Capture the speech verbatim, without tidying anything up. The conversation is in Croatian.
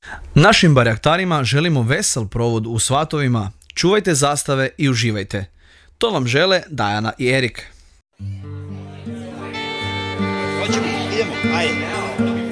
Našim barjaktarima želimo vesel provod u svatovima, čuvajte zastave i uživajte. To vam žele Dajana i Erik. Hoćemo, idemo, ajde.